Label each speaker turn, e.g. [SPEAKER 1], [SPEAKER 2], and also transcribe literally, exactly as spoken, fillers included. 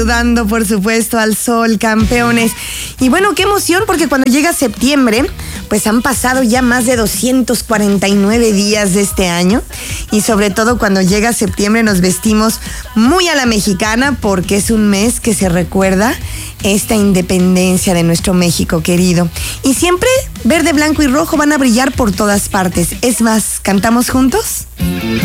[SPEAKER 1] Saludando, por supuesto, al sol, campeones. Y bueno, qué emoción, porque cuando llega septiembre, pues han pasado ya más de doscientos cuarenta y nueve días de este año. Y sobre todo cuando llega septiembre nos vestimos muy a la mexicana, porque es un mes que se recuerda esta independencia de nuestro México querido. Y siempre verde, blanco y rojo van a brillar por todas partes. Es más, ¿cantamos juntos?